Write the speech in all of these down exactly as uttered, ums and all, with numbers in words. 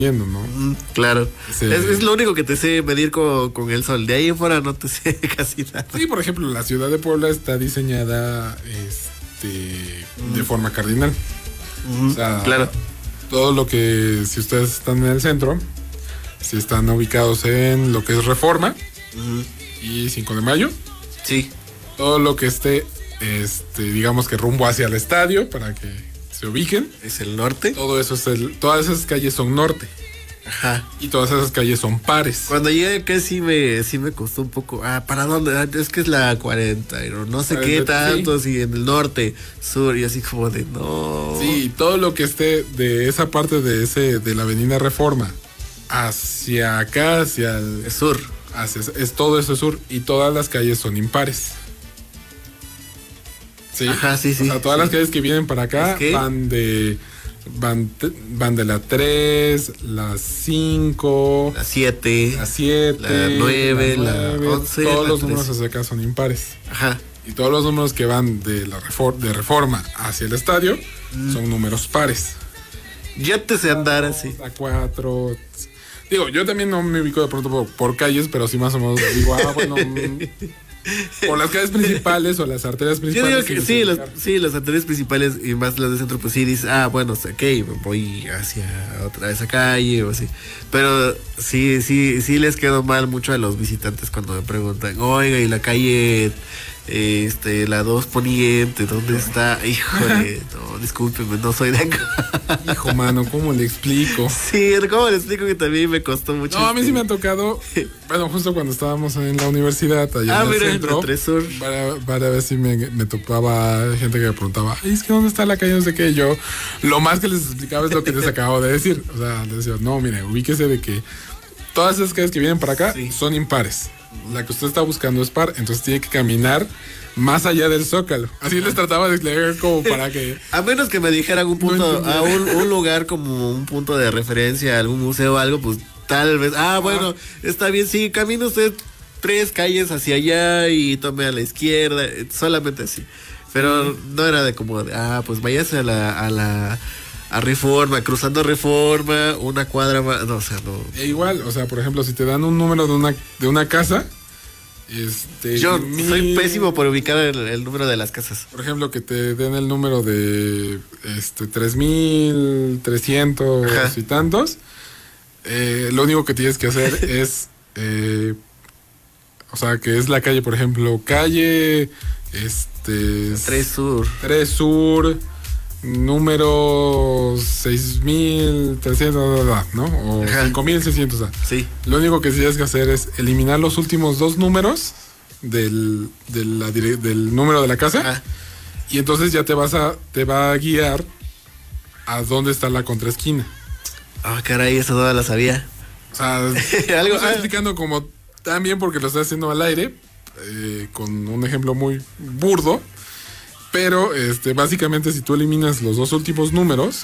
viendo, ¿no? Mm, claro. Sí. Es, es lo único que te sé medir con, con el sol. De ahí en fuera no te sé casi nada. Sí, por ejemplo, la ciudad de Puebla está diseñada este, mm. de forma cardinal. Mm, o sea, claro. Todo lo que, si ustedes están en el centro, si están ubicados en lo que es Reforma mm. y cinco de mayo. Sí. Todo lo que esté, este, digamos que rumbo hacia el estadio, para que se ubiquen. ¿Es el norte? Todo eso es el, todas esas calles son norte. Ajá. Y todas esas calles son pares. Cuando llegué acá sí me, sí me costó un poco. Ah, ¿para dónde? Ah, es que es la cuarenta, no, no sé qué tanto, sí. Si en el norte, sur, y así como de no. Sí, todo lo que esté de esa parte de ese, de la avenida Reforma hacia acá, hacia el, el sur. Hacia, es todo eso sur, y todas las calles son impares. Sí. Ajá, sí, sí. O sea, todas sí. las calles que vienen para acá van de van, van de la tres, la cinco, la siete, la siete, la nueve, la once. Todos la los tres. números hacia acá son impares. Ajá. Y todos los números que van de la refor- de Reforma hacia el estadio mm. son números pares. Ya te sé andar así. La cuatro. Digo, yo también no me ubico de pronto por, por calles, pero sí más o menos digo, ah, bueno, por las calles principales o las arterias principales. Yo digo que sí, las, sí, las arterias principales y más las de centro, pues sí dices, ah, bueno, ok, voy hacia otra esa calle o así. Pero sí, sí, sí les quedó mal mucho a los visitantes cuando me preguntan, oiga, y la calle, este, la dos Poniente, ¿dónde está? Híjole, no, discúlpeme, no soy de acá. Hijo, mano, ¿cómo le explico? Sí, ¿cómo le explico que también me costó mucho? No, a mí sí me ha tocado, bueno, justo cuando estábamos en la universidad, allá ah, en el mira, centro, Sur. Para, para ver si me, me topaba gente que me preguntaba, es que ¿dónde está la calle? No sé qué. Yo, lo más que les explicaba es lo que les acabo de decir. O sea, les decía, no, mire, ubíquese de que todas esas calles que vienen para acá sí. son impares. La que usted está buscando es par, entonces tiene que caminar más allá del Zócalo. Así les trataba de explicar como para que... A menos que me dijeran un punto, no a un, un lugar como un punto de referencia, algún museo o algo, pues tal vez, ah, bueno, ah. está bien, sí, camina usted tres calles hacia allá y tome a la izquierda, solamente así. Pero sí. no era de como, de, ah, pues váyase a la... A la a Reforma, cruzando Reforma, una cuadra más, no, o sea, no. E igual, o sea, por ejemplo, si te dan un número de una, de una casa, este... Yo mil, soy pésimo por ubicar el, el número de las casas. Por ejemplo, que te den el número de, este, tres mil trescientos y tantos, eh, lo único que tienes que hacer es, eh, o sea, que es la calle, por ejemplo, calle, este... tres Sur. tres Sur... número seis mil trescientos, ¿no? O cinco mil seiscientos. Sí. Lo único que tienes que hacer es eliminar los últimos dos números del, de la, del número de la casa. Ajá. Y entonces ya te vas a te va a guiar a dónde está la contraesquina. Ah, oh, caray, eso no la sabía. O sea, algo estoy explicando como tan bien porque lo estoy haciendo al aire, eh, con un ejemplo muy burdo. Pero, este, básicamente, si tú eliminas los dos últimos números,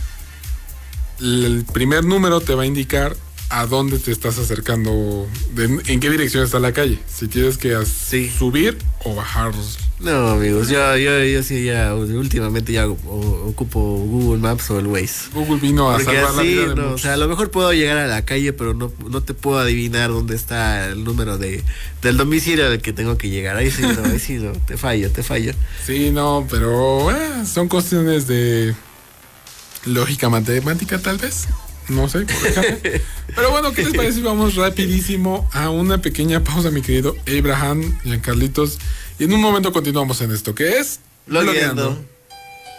mm. el primer número te va a indicar a dónde te estás acercando, de, en qué dirección está la calle. Si tienes que as- sí. subir o bajar. No, amigos, yo, yo, yo sí ya, últimamente ya ocupo Google Maps o el Waze. Google vino a Porque salvar así, la vida de no, muchos. O sea, a lo mejor puedo llegar a la calle, pero no, no te puedo adivinar dónde está el número de del domicilio al que tengo que llegar. Ahí sí, no, ahí sí, no, te fallo, te fallo. Sí, no, pero eh, son cuestiones de lógica matemática, tal vez. No sé, por ejemplo. Pero bueno, ¿qué les parece si vamos rapidísimo a una pequeña pausa, mi querido Abraham, Giancarlitos? Y en un momento continuamos en esto, que es... Logueando.